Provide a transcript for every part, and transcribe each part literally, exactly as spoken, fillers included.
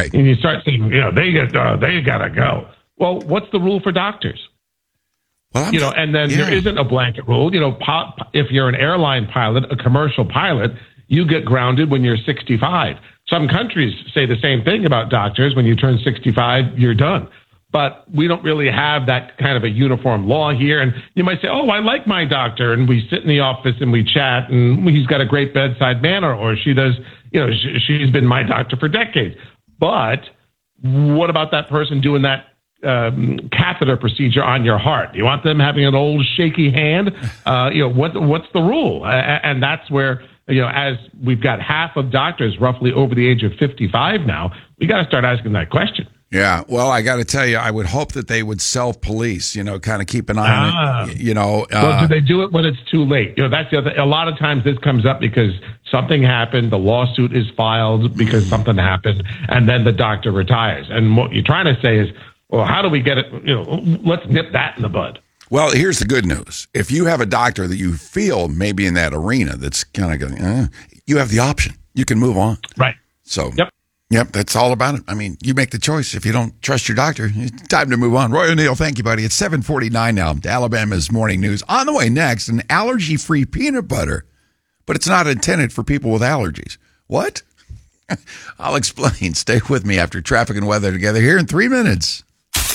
Right. And you start saying, you know, they get, uh, they gotta go. Well, what's the rule for doctors? Well, I'm you know, and then yeah. there isn't a blanket rule. You know, po- if you're an airline pilot, a commercial pilot, you get grounded when you're sixty-five. Some countries say the same thing about doctors. When you turn sixty-five, you're done. But we don't really have that kind of a uniform law here. And you might say, oh, I like my doctor. And we sit in the office and we chat and he's got a great bedside manner, or she does, you know, she, she's been my doctor for decades. But what about that person doing that um, catheter procedure on your heart? Do you want them having an old shaky hand? Uh, you know, what what's the rule? Uh, and that's where, you know, as we've got half of doctors roughly over the age of fifty-five now, we got to start asking that question. Yeah, well, I got to tell you, I would hope that they would self-police, you know, kind of keep an eye ah. on it, you know. Uh, well, do they do it when it's too late? You know, that's the other. A lot of times this comes up because something happened, the lawsuit is filed because something happened, and then the doctor retires. And what you're trying to say is, well, how do we get it? You know, let's nip that in the bud. Well, here's the good news. If you have a doctor that you feel maybe in that arena that's kind of going, eh, you have the option. You can move on. Right. So, yep. Yep, that's all about it. I mean, you make the choice. If you don't trust your doctor, it's time to move on. Roy O'Neill, thank you, buddy. It's seven forty-nine now. Alabama's Morning News. On the way next, an allergy-free peanut butter, but it's not intended for people with allergies. What? I'll explain. Stay with me after traffic and weather together here in three minutes.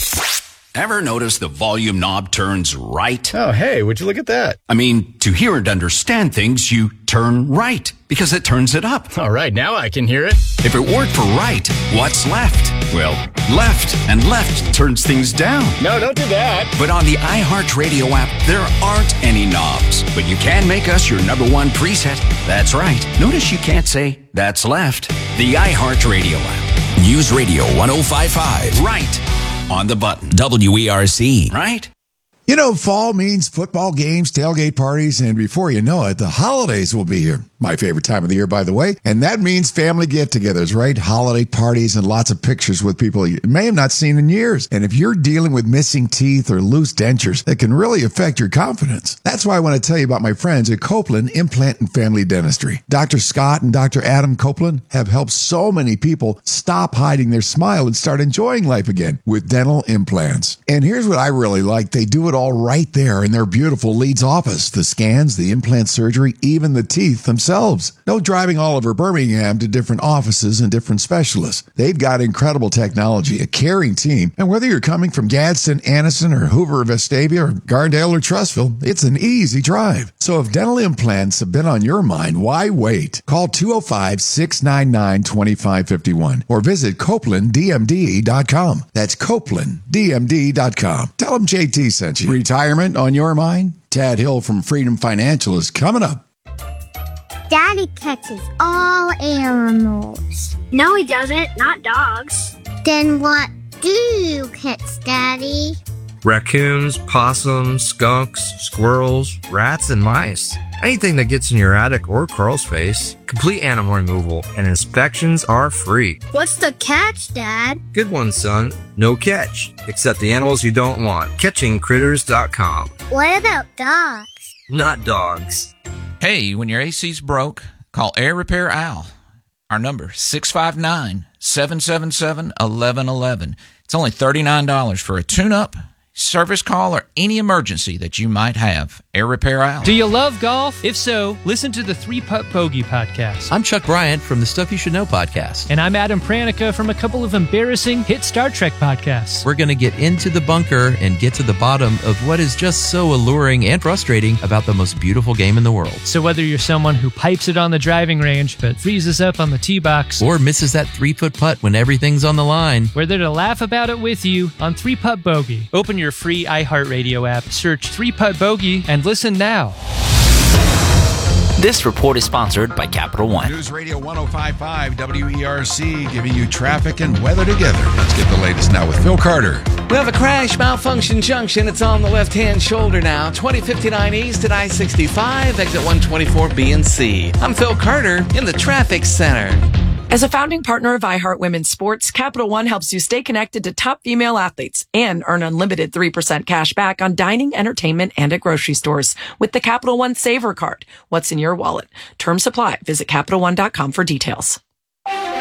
Ever notice the volume knob turns right? Oh, hey, would you look at that? I mean, to hear and understand things, you turn right because it turns it up. All right, now I can hear it. If it worked for right, what's left? Well, left, and left turns things down. No, don't do that. But on the iHeartRadio app, there aren't any knobs. But you can make us your number one preset. That's right. Notice you can't say, that's left. The iHeartRadio app. News Radio one oh five point five. Right on the button. W E R C. Right? You know, fall means football games, tailgate parties, and before you know it, the holidays will be here. My favorite time of the year, by the way. And that means family get-togethers, right? Holiday parties and lots of pictures with people you may have not seen in years. And if you're dealing with missing teeth or loose dentures, that can really affect your confidence. That's why I want to tell you about my friends at Copeland Implant and Family Dentistry. Doctor Scott and Doctor Adam Copeland have helped so many people stop hiding their smile and start enjoying life again with dental implants. And here's what I really like. They do it all right there in their beautiful Leeds office. The scans, the implant surgery, even the teeth themselves. No driving all over Birmingham to different offices and different specialists. They've got incredible technology, a caring team, and whether you're coming from Gadsden, Anniston, or Hoover, Vestavia, or Gardale, or Trussville, it's an easy drive. So if dental implants have been on your mind, why wait? Call two oh five, six nine nine, two five five one or visit Copeland D M D dot com. That's Copeland D M D dot com. Tell them J T sent you. Retirement on your mind? Tad Hill from Freedom Financial is coming up. Daddy catches all animals. No, he doesn't. Not dogs. Then what do you catch, Daddy? Raccoons, possums, skunks, squirrels, rats, and mice. Anything that gets in your attic or crawl space. Complete animal removal and inspections are free. What's the catch, Dad? Good one, son. No catch. Except the animals you don't want. catching critters dot com. What about dogs? Not dogs. Hey, when your A C's broke, call Air Repair Al. Our number, six five nine, seven seven seven, one one one one. It's only thirty-nine dollars for a tune-up, service call, or any emergency that you might have. Air Repair Al. Do you love golf? If so, listen to the Three Putt Bogey podcast. I'm Chuck Bryant from the Stuff You Should Know podcast. And I'm Adam Pranica from a couple of embarrassing hit Star Trek podcasts. We're going to get into the bunker and get to the bottom of what is just so alluring and frustrating about the most beautiful game in the world. So whether you're someone who pipes it on the driving range but freezes up on the tee box, or misses that three-foot putt when everything's on the line, we're there to laugh about it with you on Three Putt Bogey. Open your free iHeartRadio app, search Three Putt Bogey, and listen now. This report is sponsored by Capital One. News Radio one oh five point five W E R C, giving you traffic and weather together. Let's get the latest now with Phil Carter. We have a crash, malfunction junction. It's on the left-hand shoulder now. twenty fifty-nine east at I sixty-five, exit one twenty-four B and C. I'm Phil Carter in the traffic center. As a founding partner of iHeart Women's Sports, Capital One helps you stay connected to top female athletes and earn unlimited three percent cash back on dining, entertainment, and at grocery stores with the Capital One Saver Card. What's in your wallet? Terms apply. Visit Capital One dot com for details.